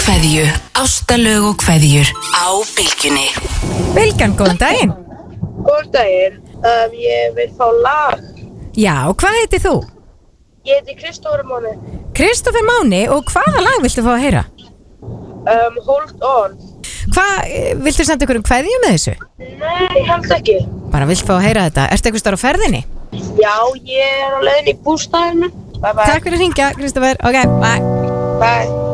kveðju, ástalög og kveðjur á Bylgjunni. Bylgjan, góðan daginn. Góðan daginn, ég vil fá lag. Já, hvað heitir þú? Ég heiti Kristófer Máni. Kristófer Máni, og hvaða lag viltu fá að heyra? Hold on. Viltu senda ykkur kveðju með þessu? Nei, ég held ekki. Bara vilt fá að heyra þetta. Ertu eitthvað stór á ferðinni? Já, ég á leiðinni í bústaðinu. Bye bye. Takk fyrir að hringja, Kristófer. Ok, bye. Bye.